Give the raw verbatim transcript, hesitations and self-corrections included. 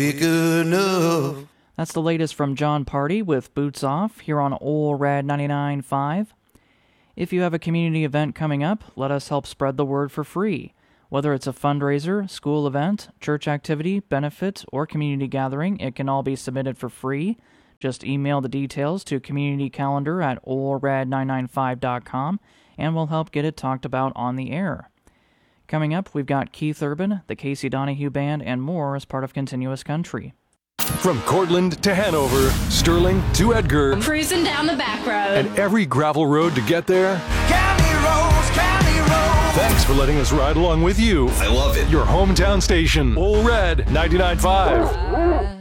big enough. That's the latest from John Party with Boots Off here on Ole Rad ninety-nine point five. If you have a community event coming up, let us help spread the word for free. Whether it's a fundraiser, school event, church activity, benefit, or community gathering, it can all be submitted for free. Just email the details to communitycalendar at ole rad nine nine five dot com, and we'll help get it talked about on the air. Coming up, we've got Keith Urban, the Casey Donahue Band, and more as part of Continuous Country. From Cortland to Hanover, Sterling to Edgar, cruising down the back road, and every gravel road to get there. County roads, county roads. Thanks for letting us ride along with you. I love it. Your hometown station, Ole Red ninety-nine point five.